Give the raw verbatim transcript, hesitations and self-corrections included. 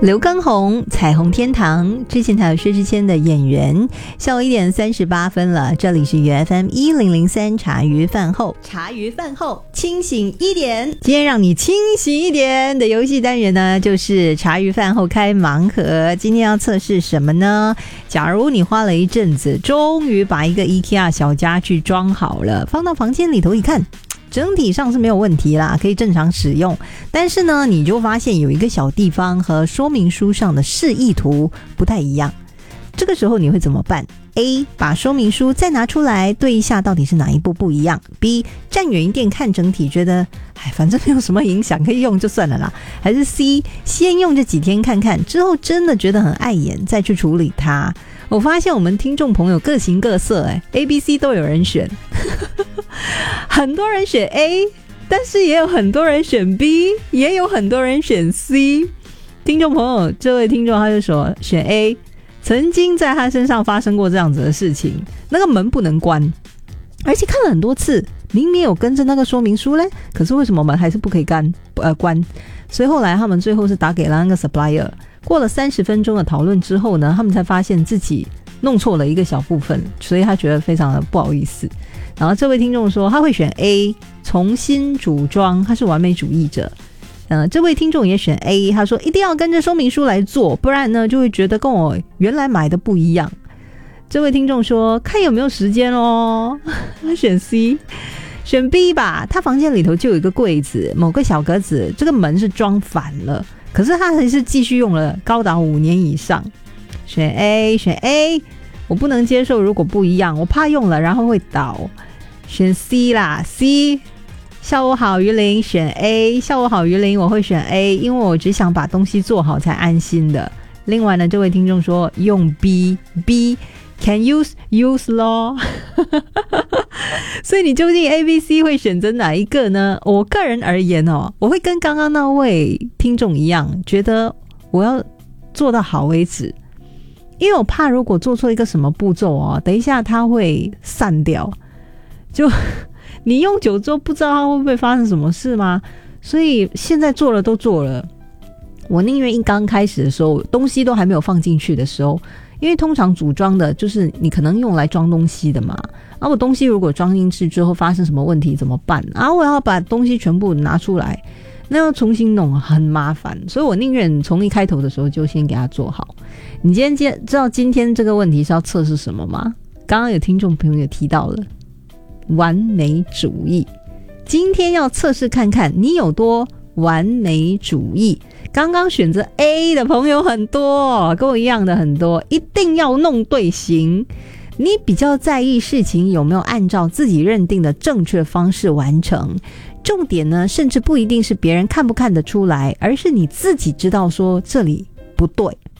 刘畊宏彩虹天堂，之前还有薛之谦的演员。下午一点三十八分了，这里是U F M 一零零三茶余饭后，茶余饭后清醒一点。今天让你清醒一点的游戏单元呢，就是茶余饭后开盲盒。今天要测试什么呢？假如你花了一阵子，终于把一个 IKEA 小家具装好了，放到房间里头一看，整体上是没有问题啦，可以正常使用。但是呢，你就发现有一个小地方和说明书上的示意图不太一样。这个时候你会怎么办？ A. 把说明书再拿出来对一下到底是哪一步不一样。 B. 站远一点看整体，觉得哎，反正没有什么影响，可以用就算了啦。还是 C. 先用这几天看看，之后真的觉得很碍眼再去处理它。我发现我们听众朋友各形各色，哎 ，A、B、C 都有人选很多人选 A， 但是也有很多人选 B， 也有很多人选 C。 听众朋友，这位听众他就说选 A， 曾经在他身上发生过这样子的事情，那个门不能关，而且看了很多次，明明有跟着那个说明书嘞，可是为什么门还是不可以关呃关？所以后来他们最后是打给了那个 supplier， 过了三十分钟的讨论之后呢，他们才发现自己弄错了一个小部分，所以他觉得非常的不好意思。然后这位听众说他会选 A， 重新组装，他是完美主义者。呃，这位听众也选 A， 他说一定要跟着说明书来做，不然呢就会觉得跟我原来买的不一样。这位听众说看有没有时间哦，他选 C。 选 B 吧，他房间里头就有一个柜子，某个小格子，这个门是装反了，可是他还是继续用了高达五年以上。选 A， 选 A， 我不能接受如果不一样，我怕用了然后会倒。选 C 啦 C。 下午好于林选 A， 下午好于林，我会选 A， 因为我只想把东西做好才安心的。另外呢，这位听众说用 B B can use use 咯所以你究竟 A、B、C 会选择哪一个呢？我个人而言哦，我会跟刚刚那位听众一样，觉得我要做到好为止，因为我怕如果做错一个什么步骤哦，等一下它会散掉，就你用久之后不知道它会不会发生什么事吗？所以现在做了都做了，我宁愿一刚开始的时候东西都还没有放进去的时候，因为通常组装的就是你可能用来装东西的嘛，啊，我东西如果装进去之后发生什么问题怎么办啊？我要把东西全部拿出来，那要重新弄很麻烦，所以我宁愿从一开头的时候就先给它做好。你今天知道今天这个问题是要测试什么吗？刚刚有听众朋友也提到了完美主义，今天要测试看看你有多完美主义。刚刚选择 A 的朋友很多，跟我一样的很多，一定要弄对型。你比较在意事情有没有按照自己认定的正确方式完成，重点呢，甚至不一定是别人看不看得出来，而是你自己知道说这里不对。